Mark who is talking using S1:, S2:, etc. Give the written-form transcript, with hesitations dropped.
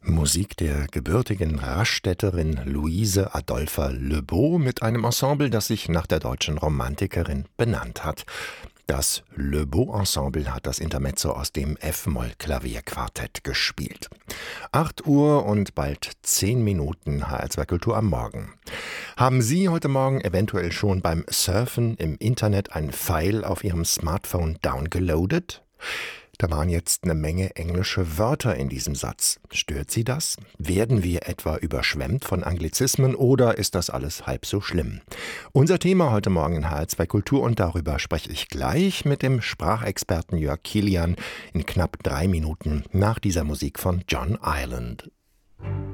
S1: Musik der gebürtigen Rastädterin Louise Adolpha Lebeau mit einem Ensemble, das sich nach der deutschen Romantikerin benannt hat. Das Lebeau-Ensemble hat das Intermezzo aus dem F-Moll-Klavierquartett gespielt. 8 Uhr und bald 10 Minuten HR2 Kultur am Morgen. Haben Sie heute Morgen eventuell schon beim Surfen im Internet ein File auf Ihrem Smartphone downgeloadet? Da waren jetzt eine Menge englische Wörter in diesem Satz. Stört Sie das? Werden wir etwa überschwemmt von Anglizismen oder ist das alles halb so schlimm? Unser Thema heute Morgen in HR2 Kultur und darüber spreche ich gleich mit dem Sprachexperten Jörg Kilian in knapp 3 Minuten nach dieser Musik von John Ireland.